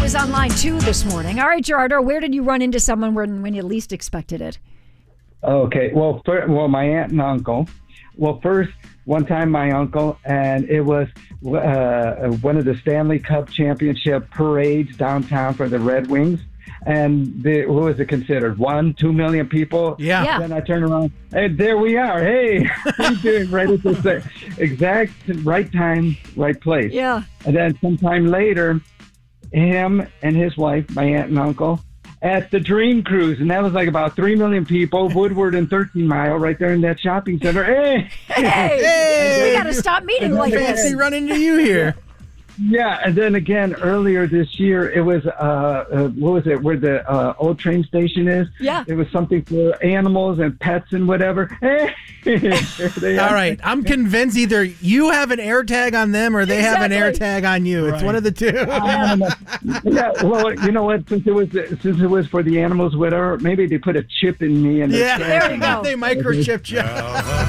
was on line 2 this morning. All right, Gerardo, where did you run into someone when you least expected it? Okay. Well, my aunt and uncle. Well, first, one time my uncle, and it was one of the Stanley Cup championship parades downtown for the Red Wings. And what was it considered? 2 million people? Yeah. Then I turned around. Hey, there we are. Hey, I'm doing right at the exact right time, right place. Yeah. And then sometime later, him and his wife, my aunt and uncle, at the Dream Cruise. And that was like about 3 million people, Woodward and 13 Mile, right there in that shopping center. Hey, we got to stop meeting like this. Fancy running into you here. Yeah, and then again earlier this year, it was what was it? Where the old train station is? Yeah, it was something for animals and pets and whatever. All right, I'm convinced either you have an air tag on them or they have an air tag on you. It's one of the two. Yeah, well, you know what? Since it was for the animals, whatever, maybe they put a chip in me. And there you go. They microchipped you.